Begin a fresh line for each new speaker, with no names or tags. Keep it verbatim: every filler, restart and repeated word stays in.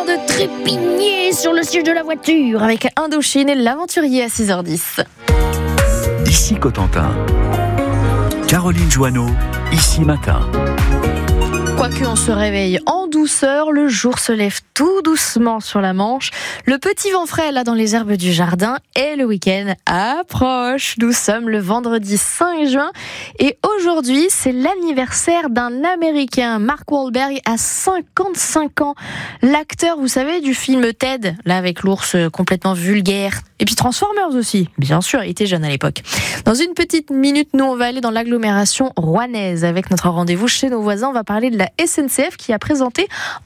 temps de trépigner sur le siège de la voiture avec Indochine et l'aventurier à six heures dix.
Ici Cotentin. Caroline Joanneau, ici matin.
Quoique on se réveille en douceur, le jour se lève tout doucement sur la Manche. Le petit vent frais là dans les herbes du jardin et le week-end approche. Nous sommes le vendredi cinq juin et aujourd'hui c'est l'anniversaire d'un Américain. Mark Wahlberg a cinquante-cinq ans. L'acteur, vous savez, du film Ted, là avec l'ours complètement vulgaire. Et puis Transformers aussi, bien sûr, il était jeune à l'époque. Dans une petite minute, nous on va aller dans l'agglomération rouennaise avec notre rendez-vous chez nos voisins. On va parler de la S N C F qui a présenté